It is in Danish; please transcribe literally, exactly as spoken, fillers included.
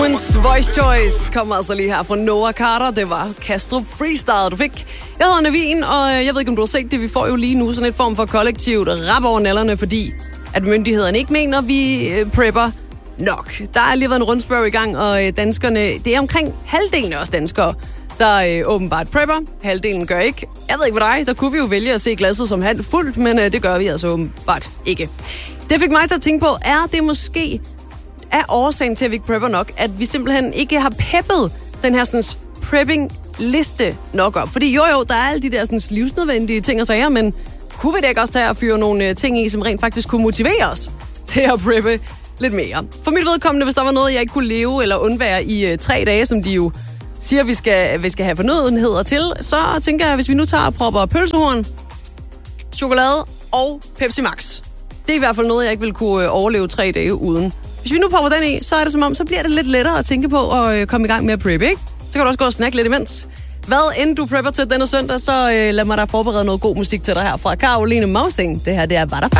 Ugens Voice Choice kommer altså lige her fra Noah Carter. Det var Kastrup Freestyle, du fik. Jeg hedder Navin, og jeg ved ikke, om du har set det. Vi får jo lige nu sådan et form for kollektivt rap over nallerne, fordi at myndighederne ikke mener, vi prepper nok. Der er lige været en rundspørg i gang, og danskerne, det er omkring halvdelen af os danskere, der øh, åbenbart prepper. Halvdelen gør ikke. Jeg ved ikke hvad dig, der kunne vi jo vælge at se glasset som halvt fuldt, men øh, det gør vi altså åbenbart ikke. Det fik mig til at tænke på, er det måske er årsagen til, at vi ikke prepper nok, at vi simpelthen ikke har peppet den her sådan, prepping-liste nok op. Fordi jo jo, der er alle de der sådan, livsnødvendige ting og sager, men kunne vi da ikke også tage at fyre nogle øh, ting i, som rent faktisk kunne motivere os til at preppe lidt mere? For mit vedkommende, hvis der var noget, jeg ikke kunne leve eller undvære i øh, tre dage, som de jo siger, vi skal, vi skal have fornødenheder til, så tænker jeg, hvis vi nu tager og propper pølsehorn, chokolade og Pepsi Max. Det er i hvert fald noget, jeg ikke vil kunne overleve tre dage uden. Hvis vi nu popper den i, så er det som om, så bliver det lidt lettere at tænke på at komme i gang med at preppe, ikke? Så kan du også gå og snakke lidt imens. Hvad end du prepper til denne søndag, så øh, lad mig da forberede noget god musik til dig her fra Caroline Mausing. Det her, det er Butterfly.